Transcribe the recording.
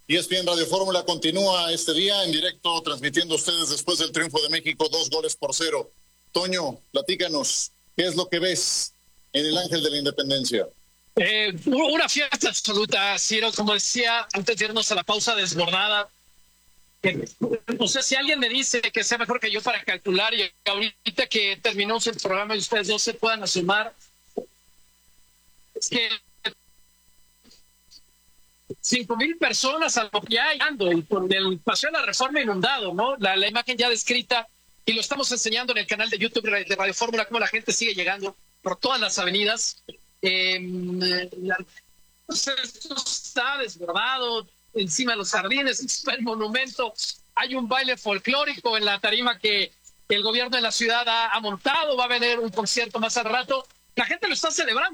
ESPN Radio Fórmula continúa este día en directo, transmitiendo a ustedes después del triunfo de México, 2-0. Toño, platícanos, ¿qué es lo que ves en el Ángel de la Independencia? Una fiesta absoluta, Ciro, como decía, antes de irnos a la pausa desbordada. No sé si alguien me dice que sea mejor que yo para calcular, y ahorita que terminó el programa y ustedes no se puedan asomar, es que 5,000 personas a lo que hay con el Paseo de la Reforma inundado, ¿no? La imagen ya descrita, y lo estamos enseñando en el canal de YouTube de Radio Fórmula, cómo la gente sigue llegando por todas las avenidas. Esto está desbordado, encima de los jardines, encima del monumento. Hay un baile folclórico en la tarima que el gobierno de la ciudad ha montado. Va a venir un concierto más al rato. La gente lo está celebrando.